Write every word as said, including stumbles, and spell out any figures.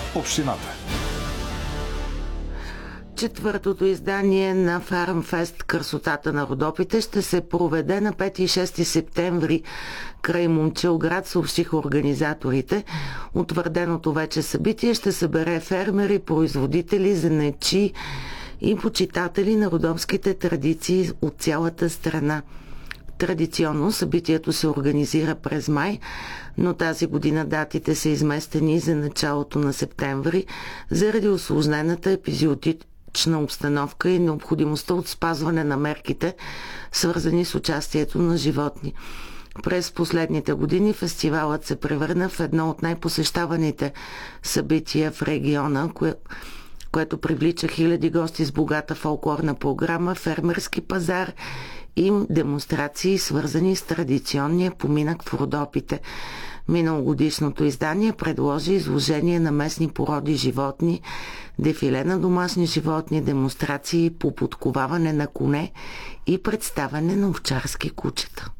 общината. Четвъртото издание на Фармфест "Красотата на Родопите" ще се проведе на пети и шести септември край Момчилград, съобщиха организаторите. Утвърденото вече събитие ще събере фермери, производители, занаятчии и почитатели на родопските традиции от цялата страна. Традиционно събитието се организира през май, но тази година датите са изместени за началото на септември заради усложнената епизоотична обстановка и необходимостта от спазване на мерките, свързани с участието на животни. През последните години фестивалът се превърна в едно от най-посещаваните събития в региона, кое, което привлича хиляди гости с богата фолклорна програма, фермерски пазар и демонстрации, свързани с традиционния поминък в Родопите. Миналогодишното издание предложи изложение на местни породи животни, дефиле на домашни животни, демонстрации по подковаване на коне и представяне на овчарски кучета.